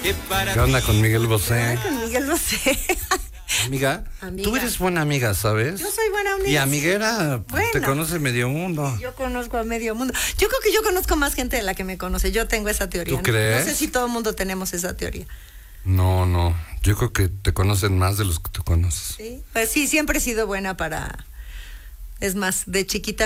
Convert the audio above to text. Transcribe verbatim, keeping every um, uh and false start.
¿Qué onda con Miguel Bosé? Con Miguel Bosé. Amiga, Amiga. tú eres buena amiga, ¿sabes? Yo soy buena amiga. Y amiguera, Bueno. te conoce medio mundo. Yo conozco a medio mundo. Yo creo que yo conozco más gente de la que me conoce. Yo tengo esa teoría. ¿Tú ¿no? crees? No sé si todo el mundo tenemos esa teoría. No, no, yo creo que te conocen más de los que tú conoces. Sí, pues sí, siempre he sido buena para... Es más, de chiquita